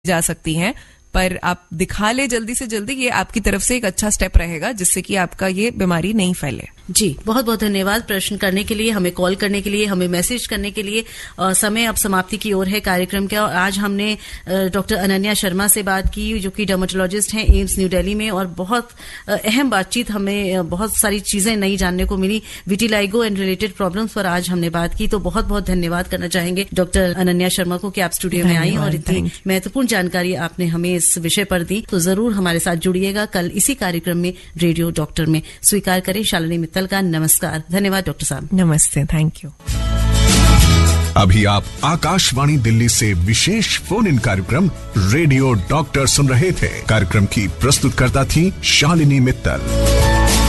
जा सकती हैं, पर आप दिखा ले जल्दी से जल्दी, ये आपकी तरफ से एक अच्छा स्टेप रहेगा जिससे कि आपका ये बीमारी नहीं फैले। जी, बहुत बहुत धन्यवाद प्रश्न करने के लिए, हमें कॉल करने के लिए, हमें मैसेज करने के लिए। समय अब समाप्ति की ओर है कार्यक्रम का, और आज हमने डॉक्टर अनन्या शर्मा से बात की जो कि डर्मेटोलॉजिस्ट हैं एम्स न्यू दिल्ली में, और बहुत अहम बातचीत, हमें बहुत सारी चीजें नई जानने को मिली। विटिलाइगो एंड रिलेटेड प्रॉब्लम्स पर आज हमने बात की, तो बहुत बहुत धन्यवाद करना चाहेंगे डॉक्टर अनन्या शर्मा को कि आप स्टूडियो में आई और इतनी महत्वपूर्ण जानकारी आपने हमें इस विषय पर दी। तो जरूर हमारे साथ जुड़िएगा कल इसी कार्यक्रम में, रेडियो डॉक्टर में। स्वीकार करें शालिनी मित्तल का नमस्कार। धन्यवाद डॉक्टर साहब। नमस्ते, थैंक यू। अभी आप आकाशवाणी दिल्ली से विशेष फोन इन कार्यक्रम रेडियो डॉक्टर सुन रहे थे। कार्यक्रम की प्रस्तुतकर्ता थी शालिनी मित्तल।